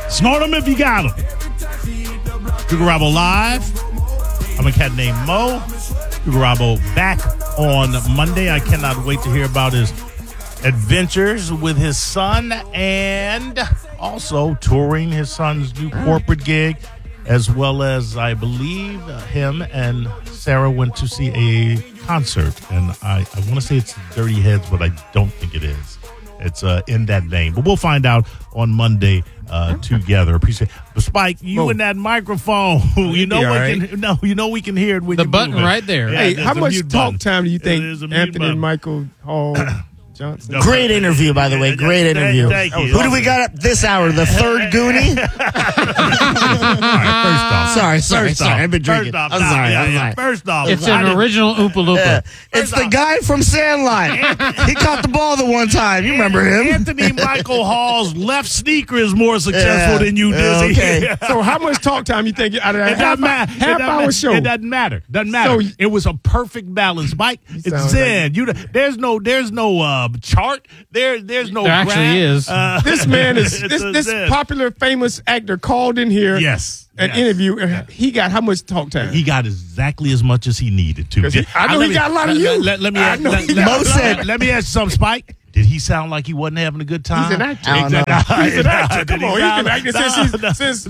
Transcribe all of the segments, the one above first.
Snort them if you got them. Hugo Rabo Live. I'm a cat named Mo. Hugo Rabo back on Monday. I cannot wait to hear about his adventures with his son and also touring his son's new corporate gig, as well as I believe him and Sarah went to see a concert. And I want to say it's Dirty Heads, but I don't think it is. It's in that vein. But we'll find out on Monday together. Appreciate it. But Spike, you and that microphone. You know we can hear it when the you button move it. right there. Hey, how much talk time do you think Anthony and Michael Hall Johnson? Great interview, by the way. Great interview. Thank you. Who do we got up this hour? The third Goonie? Sorry. I've been drinking. I'm sorry. First off, It's an original Oompa Loompa. It's the guy from Sandline. He caught the ball the one time. You remember him? Anthony Michael Hall's left sneaker is more successful than you, Dizzy. Okay. So how much talk time you think out of that It doesn't matter. half-hour show? It doesn't matter. So, it was a perfect balance, Mike. It's zen. There's no chart. There's no. There actually is. This man is this popular famous actor called in here. Yes. An interview. He got how much talk time? He got exactly as much as he needed to. I know he got a lot of you. Let me ask you something, Spike. Did he sound like he wasn't having a good time? He's an actor. He's an actor. Come on, he's been acting since.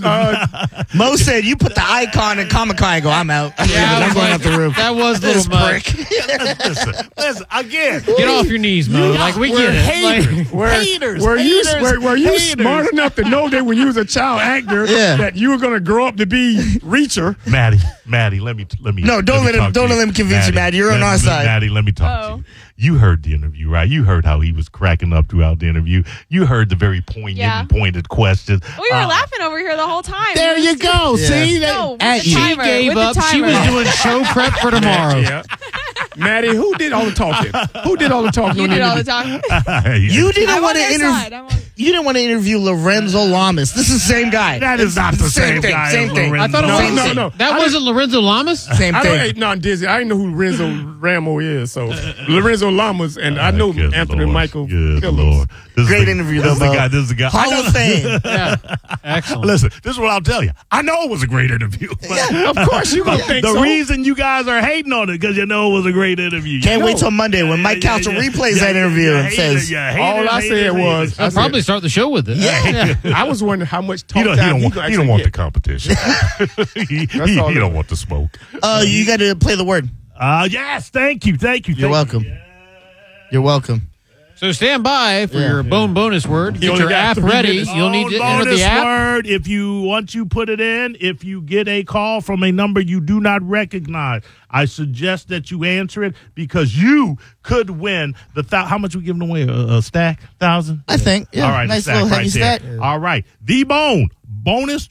Mo said, "You put the icon in Comic Con and go, I'm out. I'm going out the room." That was little much. Listen, again. Get off your knees, Mo. We get it. Haters. Were you smart enough to know that when you was a child actor that you were going to grow up to be Reacher? Maddie, let me. No, don't let him convince you, Maddie. You're on our side. Maddie, let me talk to you. You heard the interview, right? You heard how he was cracking up throughout the interview. You heard the very poignant and pointed questions. We were laughing over here the whole time. There you go. Yeah. See? She gave up. She was doing show prep for tomorrow. Yeah. Maddie, who did all the talking? You did all the talking. You didn't want to interview. You didn't want to interview Lorenzo Lamas. This is the same guy. That is not the same thing, guy. same thing. I thought it was No. That wasn't Lorenzo Lamas? Same thing. No, Dizzy. I didn't know who Renzo Ramo is. So Lorenzo Lamas, and I know Anthony Michael. Good Phillips. Lord. Great interview, though, Mo. This is the guy. Hall of Fame. Yeah. Excellent. Listen, this is what I'll tell you. I know it was a great interview. Of course you gonna think the so. reason you guys are hating on it because you know it was a great interview. Can't wait till Monday when Mike Couchel replays that interview and says, all I said was, I'll probably start the show with it. Yeah. I was wondering how much talk He time don't want the competition. he don't want the smoke. You got to play the word. Yes, thank you. You're welcome. You're welcome. So stand by for your bonus word. Get only your got app 3 ready. minutes. You'll need to enter the app. Word, once you put it in, if you get a call from a number you do not recognize, I suggest that you answer it because you could win the how much we giving away? A stack? 1,000? I think. Yeah. All right, nice little heavy stack. All right. The bonus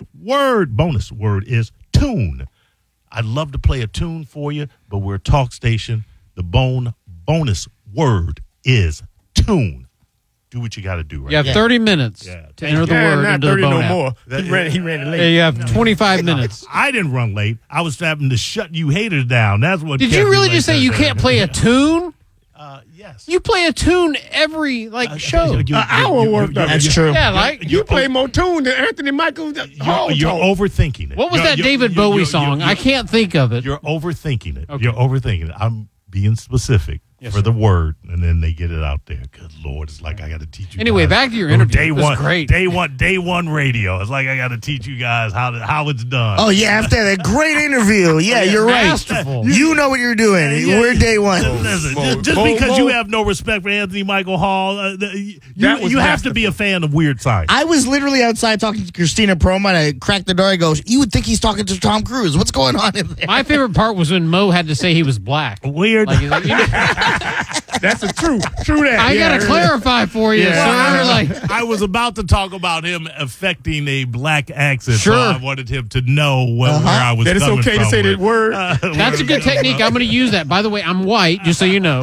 word is tune. I'd love to play a tune for you, but we're a talk station. The bonus word is tune. Do what you got to do. Right? You have 30 minutes to enter the word not into 30 the bone no app. more. He ran it late. Yeah, you have 25 minutes. I didn't run late. I was having to shut you haters down. That's what. Did you really just say you can't play a tune? Yes. You play a tune every show. An hour worth of it. That's true. Yeah, You play more tune than Anthony Michael. You're overthinking it. What was that David Bowie song? I can't think of it. You're overthinking it. Okay. You're overthinking it. I'm being specific for the word, and then they get it out there. Good Lord, it's like I got to teach you. Anyway, guys. back to your interview. Day It was one, great. Day one radio. It's like I got to teach you guys how it's done. Oh, yeah, after that great interview. Yeah, you're right. Masterful. You know what you're doing. We're day one. Listen, just because you have no respect for Anthony Michael Hall, you have to be a fan of Weird Science. I was literally outside talking to Christina Perlman. I cracked the door. I go, you would think he's talking to Tom Cruise. What's going on in there? My favorite part was when Mo had to say he was black. Weird. He's like, That's a true that. I gotta clarify for you, sir. I was about to talk about him affecting a black accent. Sure. So I wanted him to know where I was that it's coming okay to from say with- that word. That's a good technique. I'm going to use that. By the way, I'm white, just so you know.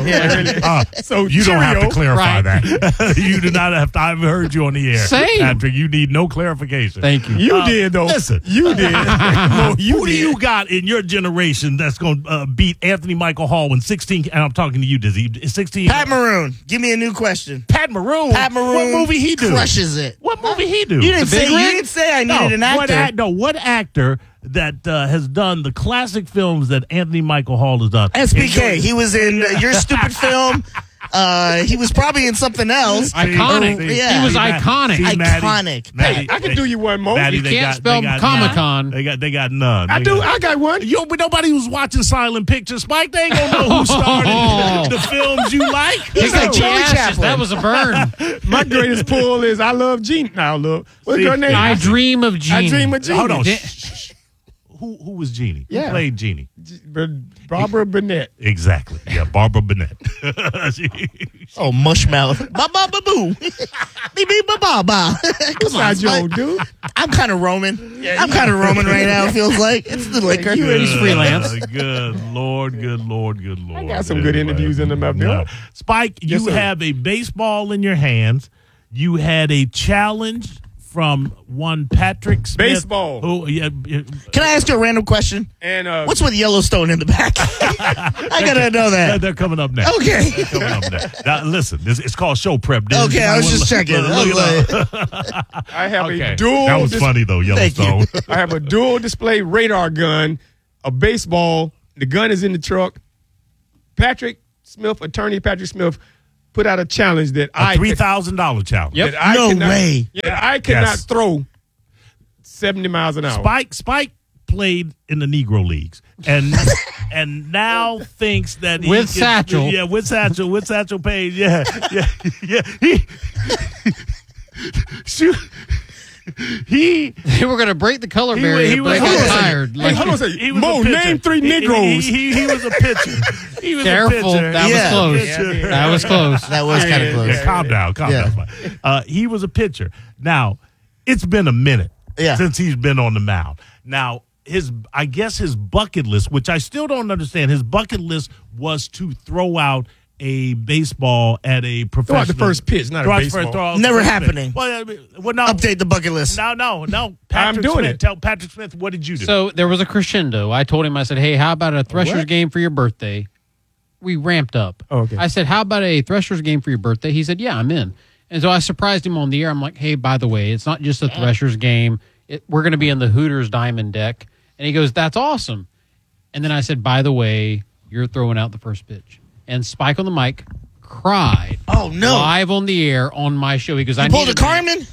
So you don't have to clarify Right. that. You do not have to. I've heard you on the air. Same. Patrick, you need no clarification. Thank you. You did, though. Listen. You did. Who do you got in your generation that's going to beat Anthony Michael Hall when 16, and I'm talking to you, you, Dizzy. 16. Pat Maroon. Give me a new question. Pat Maroon. Pat Maroon. What movie he do? Crushes it. What movie he do? You didn't say I needed an actor. What actor that has done the classic films that Anthony Michael Hall has done? SBK. He was in your stupid film. He was probably in something else. Iconic. Yeah. He was iconic. Iconic. Hey, I can do you one more. Maddie, You can't spell Comic-Con. They got none. I got one. But nobody who's watching silent pictures, Spike, they ain't gonna know who started the films you like. He's like Charlie Chaplin. That was a burn. My greatest pull is I love Jeannie. Now look, what's her name? I dream of Jeannie. I dream of Jeannie. Hold on. Di- Who was Jeannie? Yeah. Who played Jeannie? Barbara Burnett. Exactly. Yeah, Barbara Burnett. Oh, mushmouth. Ba ba ba boo. Beep beep ba ba ba. Come on, Joe, dude. I'm kind of Roman. I'm kind of Roman right now. It feels like it's the liquor. He's freelance. Good Lord, good Lord, good Lord. I got some good interviews in my bill. Spike, Yes, you sir. have a baseball in your hands. You had a challenge from one Patrick Smith. Baseball. Can I ask you a random question? And What's with Yellowstone in the back? I gotta know that. They're coming up next. Okay. They're coming up next. Now, listen, it's called show prep. Okay, I was just checking. I have Okay. a dual. That was funny though, Thank you. Yellowstone. I have a dual display radar gun, a baseball. The gun is in the truck. Attorney Patrick Smith, put out a challenge that A $3,000 challenge. Yep. that I No cannot, way. That I cannot Yes. throw 70 miles an hour. Spike played in the Negro Leagues and and now thinks that he With can- Satchel. Yeah, with Satchel Paige. Yeah. He They were going to break the color He barrier, was- but I hold on a got second. tired. Hey, hold on a second. he was Mo, a pitcher. name 3 Negroes. He was a pitcher. He was Careful. a pitcher. That Yeah. was close. Yeah. That was close. That was kind of close. Yeah, calm down. He was a pitcher. Now, it's been a minute since he's been on the mound. Now, I guess his bucket list, which I still don't understand, his bucket list was to throw out a baseball at a professional. Throw out the first pitch, not a baseball. Never happening. Well, no. Update the bucket list. No. I'm doing it. Tell Patrick Smith, what did you do? So there was a crescendo. I told him, I said, hey, how about a Threshers game for your birthday? We ramped up. Oh, okay. I said, how about a Threshers game for your birthday? He said, yeah, I'm in. And so I surprised him on the air. I'm like, hey, by the way, it's not just a Threshers game. We're going to be in the Hooters Diamond deck. And he goes, that's awesome. And then I said, by the way, you're throwing out the first pitch. And Spike on the mic cried. Oh, no. Live on the air on my show. He goes, I Pulled a need Carmen?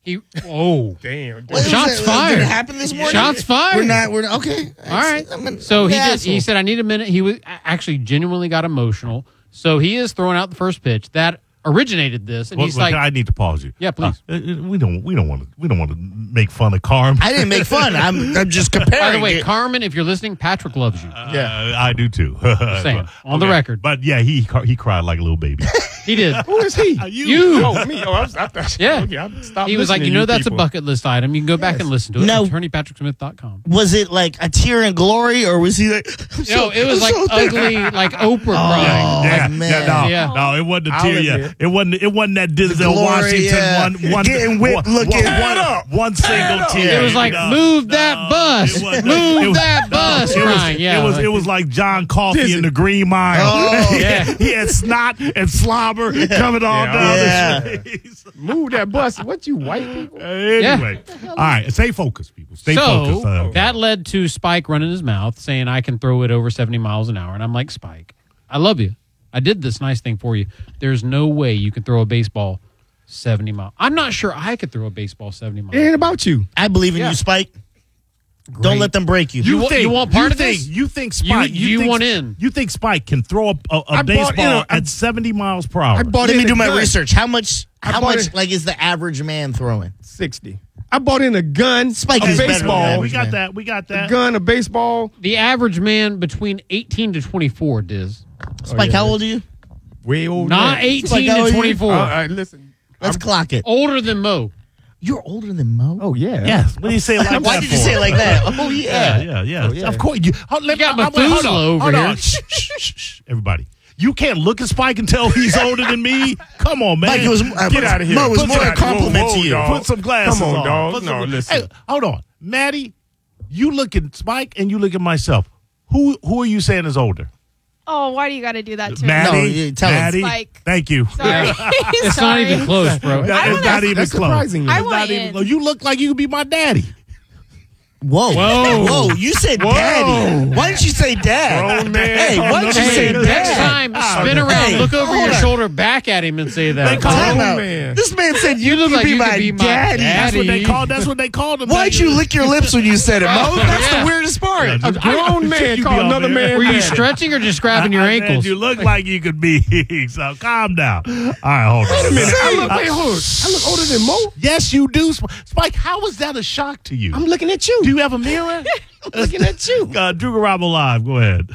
Oh. Damn. What Shots was it? fired. Did it happen this morning? Shots fired. We're not, okay. All right. I'm So an he did. asshole. He said, I need a minute. He was actually genuinely got emotional. So he is throwing out the first pitch. That originated this. And he's like, I need to pause you. Yeah, please. We don't want to make fun of Carm. I didn't make fun. I'm just comparing. by the way, it. Carmen, if you're listening, Patrick loves you. I do too. Saying, on the record. But yeah, he cried like a little baby. He did. Who is he? You. Oh, me. Oh, I thought. Yeah. Okay, I stopped He was like, listening you know, to that's people. a bucket list item. You can go back and listen to it. No. AttorneyPatrickSmith.com. Was it like a tear in glory, or was he like? No, it was like ugly, like Oprah crying. man. Yeah. No, it wasn't a I'll tear admit. yet. It wasn't that Denzel glory, Washington yeah. one Getting whipped looking. one single tear. It was like, move that bus. Move that bus crying. Yeah. It was like John Coffey Dizzy. in the Green Mile. Oh. Yeah. He had snot and slobber coming all down Yeah. his face. Move that bus. What, you white people? Anyway, all right, stay focused, people. Stay So focused. that led to Spike running his mouth saying, I can throw it over 70 miles an hour. And I'm like, Spike, I love you. I did this nice thing for you. There's no way you can throw a baseball 70 miles. I'm not sure I could throw a baseball 70 miles. It ain't about you. I believe in Yeah. you, Spike. Great. Don't let them break you. You want part of this? You think Spike? You think, want in. You think Spike can throw a I bought baseball in at 70 miles per hour? I bought Let in me a do my gun. research. How much? How bought much? it- Like, is the average man throwing? 60. I bought in a gun, Spike a is better than baseball, that. we got that. We got a that. gun, a baseball. The average man between 18 to 24, Diz. Spike, how old are you? Way old. Not man. 18 Like, how to old are you? 24. All right, listen. Let's clock it. Older than Mo. You're older than Mo. Oh, yeah. Yes. What do you say it like that? Why did you for? say it like that? Oh yeah. Yeah. yeah. Of course. You got Methuselah over hold on. here. Shh. Everybody. You can't look at Spike and tell he's older than me. Come on, man. Mike, it was Get out of here. Mo, it was Put more some- a compliment whoa, to you. dog. Put some glasses Come on, dog. Put No, some- listen. Hey, hold on. Maddie, you look at Spike and you look at myself. Who are you saying is older? Oh, why do you got to do that to Maddie, No, tell him. Maddie, Spike. thank you. Sorry. It's not even close, bro. It's wanna- not even That's close. surprising. I It's want not even in. close. You look like you could be my daddy. Whoa. You said daddy. Why didn't you say dad? Grown man. Hey, why didn't you Hey, say next dad? time, spin around, Hey, look over hold your on. shoulder, back at him, and say that. Time out. man. This man said you look could like be you could my be my daddy. That's what they Daddy. called. That's what they called him. Why'd you lick your lips when you said it, Mo? That's the weirdest part. Yeah, A grown man You called be on another there. man. Were you daddy. stretching or just grabbing your I said ankles? you look like you could be. So calm down. All right, hold on. Wait a minute. I look older than Mo. Yes, you do, Spike. How was that a shock to you? I'm looking at you. Do you have a mirror? looking at you. Drew Garabo Live. Go ahead.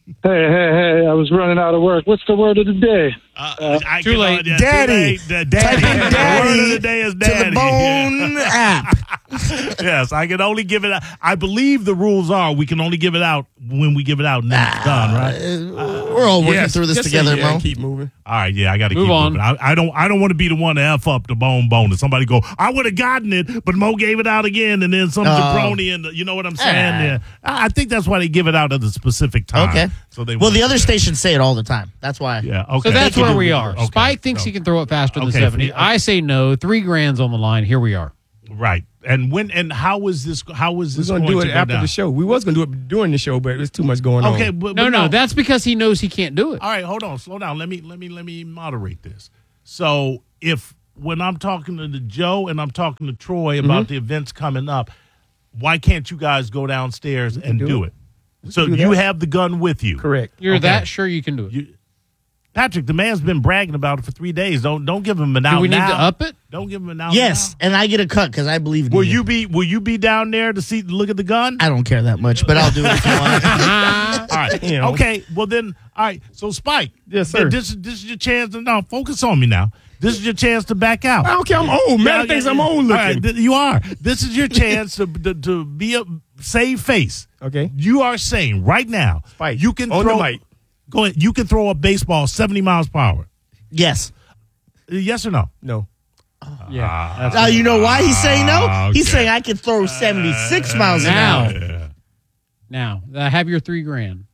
Hey, I was running out of work. What's the word of the day? Too late. Daddy. Too late. Type in The word of daddy the day is to daddy. the bone app. Yes, I can only give it out. I believe the rules are we can only give it out when we give it out and then it's done, right? We're all working Yes, through this just together, say yeah Mo. and keep moving. All right, yeah, I got to Move keep on. moving. I don't want to be the one to F up the bone and somebody go, I would have gotten it, but Mo gave it out again, and then some jabroni, and you know what I'm saying? Yeah. I think that's why they give it out at a specific time. Okay. So they Well, the want- other stations say it all the time. That's why. Yeah, okay. So that's where we are. Okay, Spike thinks so- he can throw it faster than Okay, 70. I say no. $3,000's on the line. Here we are. Right. And how is this We're going gonna do to it go after down? the show. We was gonna do it during the show, but there's too much going on. Okay, but No, that's because he knows he can't do it. All right, hold on, slow down. Let me moderate this. So if when I'm talking to Joe and I'm talking to Troy about the events coming up, why can't you guys go downstairs and do it? So do you that. have the gun with you. Correct. You're Okay. that sure you can do it. Patrick, the man's been bragging about it for 3 days. Don't give him an out. Do we need now. to up it? Don't give him an out. Yes, and I get a cut because I believe in Now. you. Will you be down there to look at the gun? I don't care that much, but I'll do it if you want. All right. You know. Okay. Well then. All right. So Spike. Yes, sir. This is your chance to now focus on me now. This is your chance to back out. I don't care. I'm old. Man Yeah, thinks yeah, I'm yeah. old All right, looking. you are. This is your chance to be a save face. Okay. You are saying right now, Spike, you can on throw. the mic. Go ahead. You can throw a baseball 70 miles per hour. Yes. Yes or no? No. Yeah. That's Now you know why he's saying no? okay. He's saying I can throw 76 miles an now. hour. Now, I have your $3,000.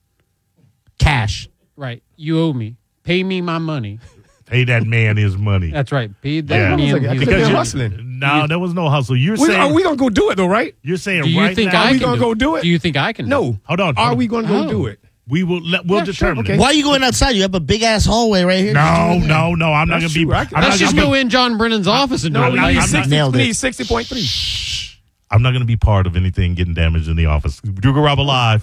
Cash. Right. You owe me. Pay me my money. Pay that man his money. That's right. Pay that Yeah. man I think his they're money. hustling. No, there was no hustle. You're saying Are we gonna go do it though? Right? you're saying Do you right think now. I we can gonna go do it? Do you think I can do it? No. Hold on. Are we gonna go Oh. do it? We'll Yeah, sure, determine. okay. it. Why are you going outside? You have a big ass hallway right here. No. I'm not That's gonna be. true. I I'm can- not Let's just gonna go be- in John Brennan's office and do No, it. we I'm need not- 60. nailed We it. need 60.3. I'm not going to be part of anything getting damaged in the office. Drew Garabo Live.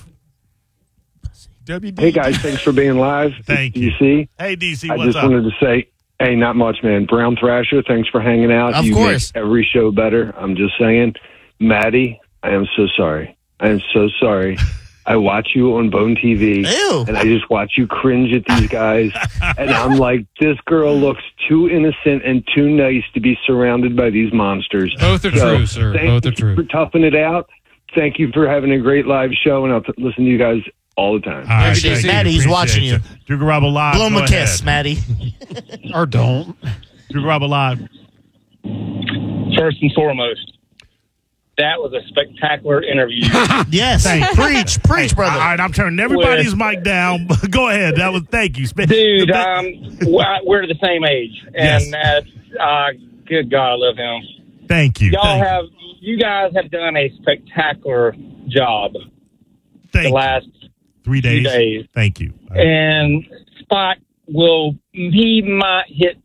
WD. Hey guys, thanks for being live. Thank you. DC. Hey, DC, I what's just up? wanted to say, hey, not much, man. Brown Thrasher, thanks for hanging out. Of you course. make every show better. I'm just saying, Maddie, I am so sorry. I am so sorry. I watch you on Bone TV, Ew. and I just watch you cringe at these guys, and I'm like, this girl looks too innocent and too nice to be surrounded by these monsters. Both are So, true, sir. Thank Both are you true. for toughing it out. Thank you for having a great live show, and I'll listen to you guys all the time. All right, DC. thank you. Maddie, he's Appreciate watching you. Drew Garabo Live. Blow him go a kiss, ahead. Maddie. Or don't. Drew Garabo Live. First and foremost, that was a spectacular interview. Yes. Preach, All brother. right, I'm turning everybody's mic down. Go ahead. That was thank you, Dude, we're the same age. And that's, good God, I love him. Thank you. You guys have done a spectacular job Thank the you. last 3 few days. days. Thank you. And Spot he might hit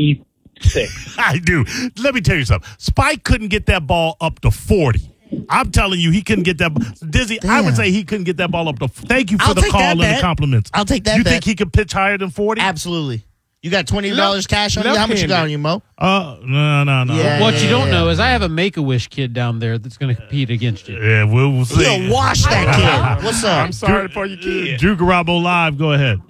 56. I do. Let me tell you something. Spike couldn't get that ball up to 40. I'm telling you, he couldn't get that. Dizzy, I would Damn. say he couldn't get that ball up to. Thank you for I'll the take call that and bet. the compliments. I'll take that You bet. think he could pitch higher than 40? Absolutely. You got $20 cash on you? How much you got on you, Mo? No. Yeah. What you don't know is I have a Make-A-Wish kid down there that's going to compete against you. Yeah, we'll see. Yo, wash that kid. What's up? I'm sorry for your kid. Drew Garabo Live. Go ahead.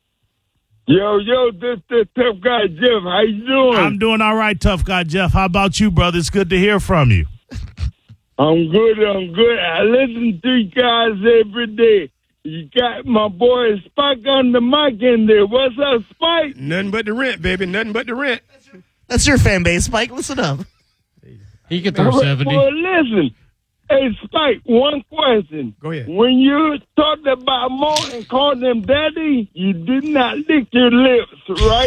Yo, this the tough guy, Jeff. How you doing? I'm doing all right, tough guy Jeff. How about you, brother? It's good to hear from you. I'm good. I listen to you guys every day. You got my boy Spike on the mic in there. What's up, Spike? Nothing but the rent, baby. Nothing but the rent. That's your fan base, Spike. Listen up. He could throw 70. Well, listen. Hey, Spike, one question. Go ahead. When you talked about Mo and called him daddy, you did not lick your lips, right?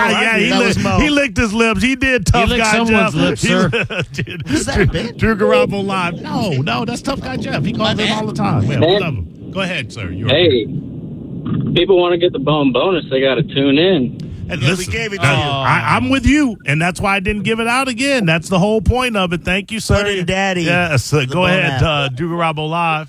He licked his lips. He did tough licked guy someone's Jeff. lips, sir. Is that a bit? Drew Garabo live. No, that's tough guy Jeff. He calls him all the time. Man, we love him. Go ahead, sir. Hey, people want to get the bone bonus. They got to tune in. And Yeah, listen, we gave it to you. I'm with you, and that's why I didn't give it out again. That's the whole point of it. Thank you, sir. Put in daddy. Yes, go bone ahead, Drew Garabo live.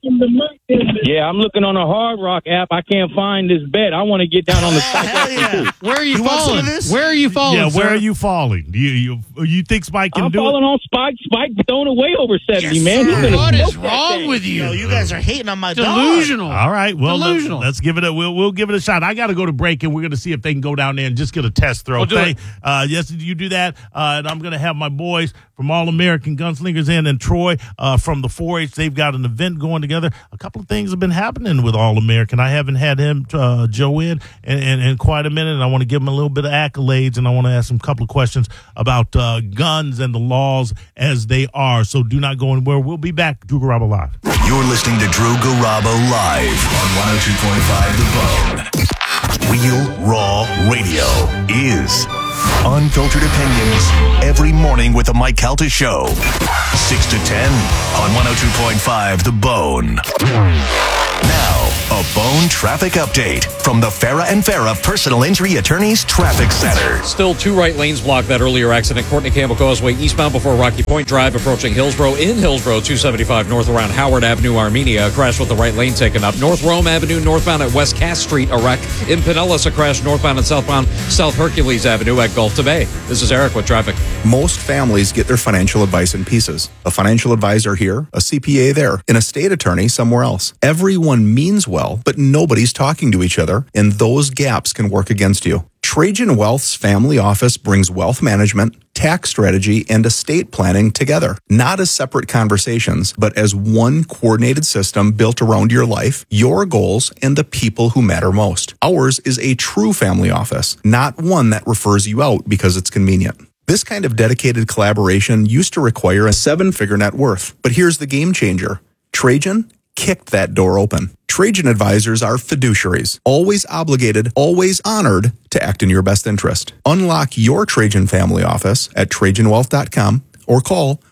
Yeah, I'm looking on a Hard Rock app. I can't find this bet. I want to get down on the site. Hell yeah. Where are you You want some falling? of this? Where are you falling? Yeah, where sir? are you falling? You think Spike can I'm do falling it? on Spike. Spike throwing away over 70, Yes, man. He's sir. gonna What is smoke that wrong thing. with you? Yo, you guys are hating on my dog. Delusional. All right, well, Delusional. let's give it a we'll give it a shot. I got to go to break, and we're going to see if they can go down there and just get a test throw. We'll do it. Yes, you do that, and I'm going to have my boys from All American Gunslingers in, and Troy from the 4-H. They've got an event going together. A couple of things have been happening with All American. I haven't had him, Joe, in quite a minute, and I want to give him a little bit of accolades, and I want to ask him a couple of questions about guns and the laws as they are. So do not go anywhere. We'll be back. Drew Garabo Live. You're listening to Drew Garabo live on 102.5 The Bone. Real Raw Radio is unfiltered opinions every morning with the Mike Calta Show. 6 to 10 on 102.5 The Bone. Now, a Bone traffic update from the Farah and Farah Personal Injury Attorneys Traffic Center. Still 2 right lanes blocked that earlier accident. Courtney Campbell Causeway eastbound before Rocky Point Drive approaching Hillsborough. In Hillsborough, 275 north around Howard Avenue, Armenia. A crash with the right lane taken up. North Rome Avenue northbound at West Cass Street, a wreck. In Pinellas, a crash northbound and southbound South Hercules Avenue at Gulf to Bay. This is Eric with traffic. Most families get their financial advice in pieces. A financial advisor here, a CPA there, an estate attorney somewhere else. Everyone means well, but nobody's talking to each other, and those gaps can work against you. Trajan Wealth's family office brings wealth management, tax strategy, and estate planning together, not as separate conversations, but as one coordinated system built around your life, your goals, and the people who matter most. Ours is a true family office, not one that refers you out because it's convenient. This kind of dedicated collaboration used to require a 7-figure net worth, but here's the game changer. Trajan kicked that door open. Trajan advisors are fiduciaries, always obligated, always honored to act in your best interest. Unlock your Trajan family office at TrajanWealth.com or call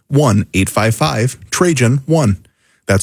1-855-TRAJAN-1. That's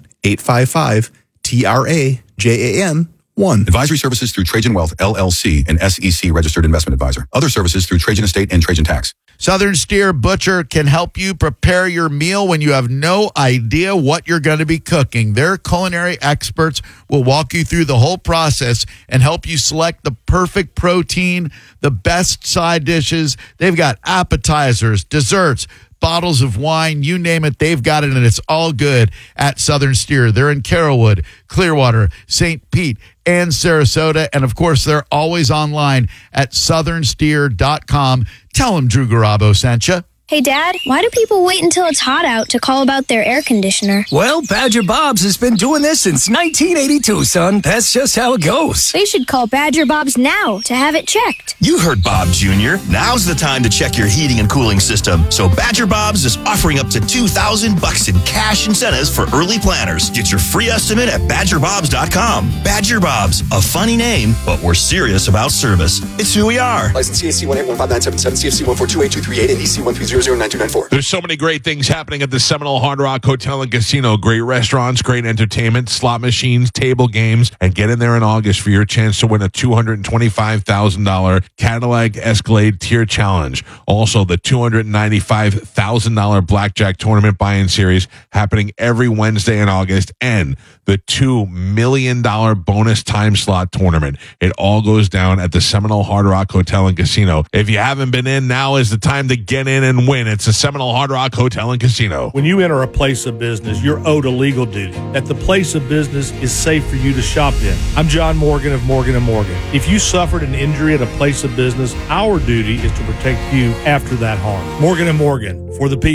1-855-TRAJAN-1. Advisory services through Trajan Wealth, LLC, an SEC registered investment advisor. Other services through Trajan Estate and Trajan Tax. Southern Steer Butcher can help you prepare your meal when you have no idea what you're going to be cooking. Their culinary experts will walk you through the whole process and help you select the perfect protein, the best side dishes. They've got appetizers, desserts, bottles of wine, you name it, they've got it, and it's all good at Southern Steer. They're in Carrollwood, Clearwater, St. Pete, and Sarasota, and of course, they're always online at southernsteer.com. Tell them Drew Garabo sent you. Hey, Dad, why do people wait until it's hot out to call about their air conditioner? Well, Badger Bob's has been doing this since 1982, son. That's just how it goes. They should call Badger Bob's now to have it checked. You heard Bob Jr. Now's the time to check your heating and cooling system. So Badger Bob's is offering up to $2,000 in cash incentives for early planners. Get your free estimate at badgerbobs.com. Badger Bob's, a funny name, but we're serious about service. It's who we are. License CAC 1815977, CFC 1428238, and DC 130. There's so many great things happening at the Seminole Hard Rock Hotel and Casino. Great restaurants, great entertainment, slot machines, table games, and get in there in August for your chance to win a $225,000 Cadillac Escalade Tier Challenge. Also, the $295,000 Blackjack Tournament buy-in series happening every Wednesday in August, and the $2 million bonus time slot tournament. It all goes down at the Seminole Hard Rock Hotel and Casino. If you haven't been in, now is the time to get in and win. It's the Seminole Hard Rock Hotel and Casino. When you enter a place of business, you're owed a legal duty that the place of business is safe for you to shop in. I'm John Morgan of Morgan & Morgan. If you suffered an injury at a place of business, our duty is to protect you after that harm. Morgan & Morgan, for the people.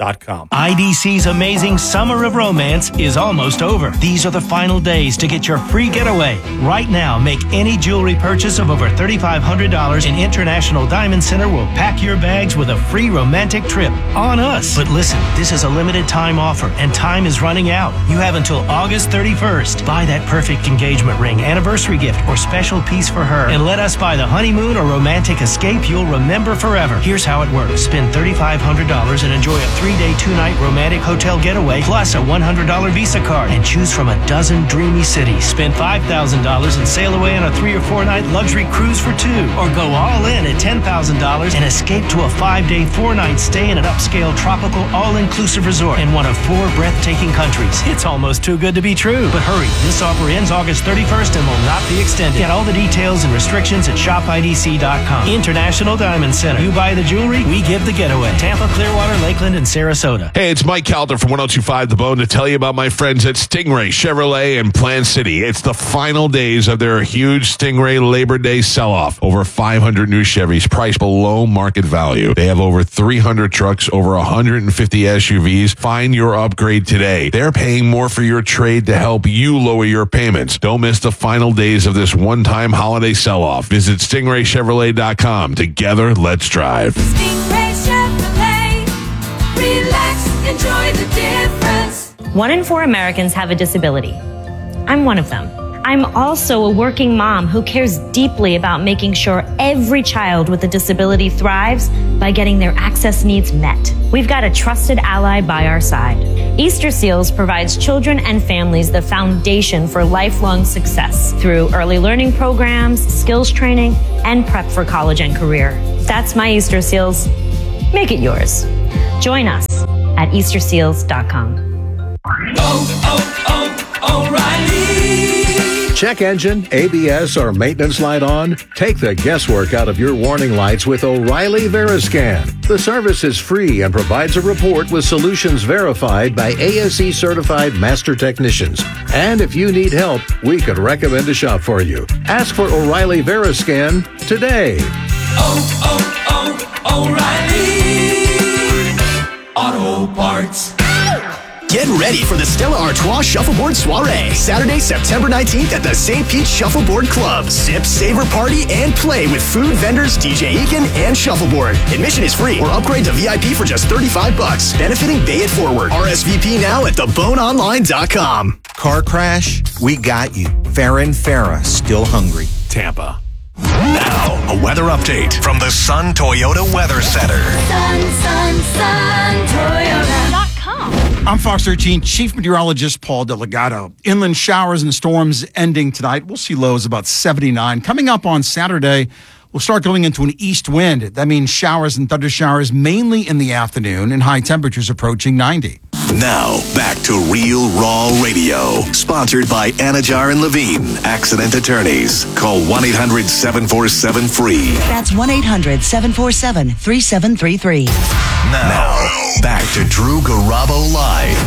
IDC's amazing Summer of Romance is almost over. These are the final days to get your free getaway. Right now, make any jewelry purchase of over $3,500 and International Diamond Center will pack your bags with a free romantic trip on us. But listen, this is a limited time offer and time is running out. You have until August 31st. Buy that perfect engagement ring, anniversary gift, or special piece for her and let us buy the honeymoon or romantic escape you'll remember forever. Here's how it works. Spend $3,500 and enjoy a 3-day, 2-night romantic hotel getaway plus a $100 Visa card and choose from a dozen dreamy cities. Spend $5,000 and sail away on a 3 or 4-night luxury cruise for 2, or go all in at $10,000 and escape to a 5-day, 4-night stay in an upscale tropical all-inclusive resort in one of 4 breathtaking countries. It's almost too good to be true. But hurry, this offer ends August 31st and will not be extended. Get all the details and restrictions at shopidc.com. International Diamond Center. You buy the jewelry, we give the getaway. Tampa, Clearwater, Lakeland, and Sarasota. Hey, it's Mike Calder from 102.5 The Bone to tell you about my friends at Stingray Chevrolet in Plant City. It's the final days of their huge Stingray Labor Day sell-off. Over 500 new Chevys priced below market value. They have over 300 trucks, over 150 SUVs. Find your upgrade today. They're paying more for your trade to help you lower your payments. Don't miss the final days of this one-time holiday sell-off. Visit StingrayChevrolet.com. Together, let's drive. Stingray Chevrolet. Relax, enjoy the difference. 1 in 4 Americans have a disability. I'm one of them. I'm also a working mom who cares deeply about making sure every child with a disability thrives by getting their access needs met. We've got a trusted ally by our side. Easter Seals provides children and families the foundation for lifelong success through early learning programs, skills training, and prep for college and career. That's my Easter Seals. Make it yours. Join us at EasterSeals.com. O'Reilly. Check engine, ABS, or maintenance light on? Take the guesswork out of your warning lights with O'Reilly Veriscan. The service is free and provides a report with solutions verified by ASE certified master technicians. And if you need help, we could recommend a shop for you. Ask for O'Reilly Veriscan today. O'Reilly Auto Parts. Get ready for the Stella Artois Shuffleboard Soiree, Saturday, September 19th at the St. Pete Shuffleboard Club. Sip, savor, party, and play with food vendors, DJ Eakin, and Shuffleboard. Admission is free or upgrade to VIP for just $35, benefiting Bay It Forward. RSVP now at theboneonline.com. Car crash? We got you. Farron Farah, still hungry. Tampa. Now, a weather update from the Sun Toyota Weather Center. Sun, Toyota.com. I'm Fox 13 Chief Meteorologist Paul Delgado. Inland showers and storms ending tonight. We'll see lows about 79. Coming up on Saturday, we'll start going into an east wind. That means showers and thunder showers mainly in the afternoon and high temperatures approaching 90. Now, back to Real Raw Radio. Sponsored by Anajar and Levine, Accident Attorneys. Call 1-800-747-FREE. That's 1-800-747-3733. Now, back to Drew Garabo Live